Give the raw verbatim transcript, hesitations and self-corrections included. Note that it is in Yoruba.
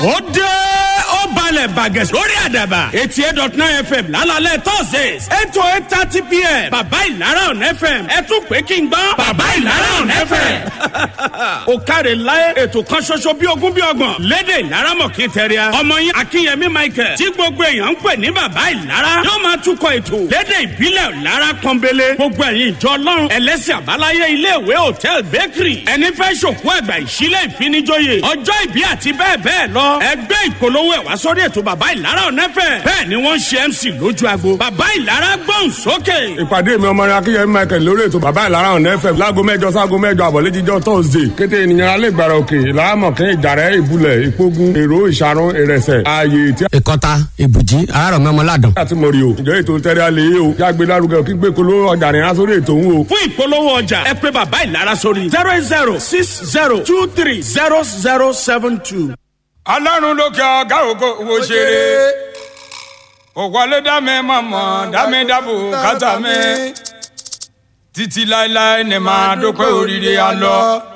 ó dé ó balẹ̀ bàgẹ́ lórí àdàbà eighty eight dot nine fm lálálẹ̀ thursdays eight to eight thirty pm bàbá ìlara on fm ẹ tún pé kí n gbọ́ bàbá ìlara on fm. ó káre láyé ètò kan ṣoṣo bí ogún bí ọgbọ̀n lédè ìlara mọ̀kí tẹ̀ríà ọmọ yín akínyẹmí michael tí gbogbo èèyàn ń pè ní bàbá ìlara yóò máa túkọ̀ ètò lédè ìbílẹ̀ ìlara pọ́nbélé gbogbo ẹ̀yin ìjọ ọlọ́run ẹlẹ́sìn àbáláyé iléèwé hòtẹ́ẹ̀l bakery ẹni fẹ́ ṣòkú ẹ̀gbà ìṣílẹ̀ ìfinijóye ọjọ́ ìbí àti bẹ́ẹ̀ bẹ́ẹ̀ lọ ẹgbẹ́ ìpolówó ẹ̀ wá sórí ètò bàbá ìlara ọ̀nẹ́fẹ̀ bẹ́ẹ̀ ni wọ́n ṣe mc lójú agbo bàbá ìlara gbọ́n sókè. ìpàdé mi ọmọ rẹ akínyẹmí michael lórí ètò bàbá ìlara ọ̀nẹ́fẹ̀ láago mẹ́jọ sáago mẹ́jọ àbọ̀lẹ́jíjọ́ thursday kété ènìyàn alẹ́ ìgbàrà òkè làámọ̀kẹ́ ìjàrẹ́ ìbúlẹ̀ ìpógun èrò ìṣàrún ìrẹsẹ̀ ààyè tí. ìkọta ìbùjí arárọ̀mí ọmọládùn. láti mọ̀ rí o ìjọ ètò tẹ́lẹ̀ alẹ́ yìí o jágbe lárugẹ kí gbé kolo ọjà rìn á sórí ètò òun o. fún ìpolówó ọjà ẹ pé bàbá ìlara sórí zero zero six zero two three zero zero seven two. alárùn lókè ọ̀gá ògo wo ṣeré òwọlé dámé mọ̀mọ́ dámé dábò kátà mi títí láéláé ní máa dópẹ́ oríire àlọ́.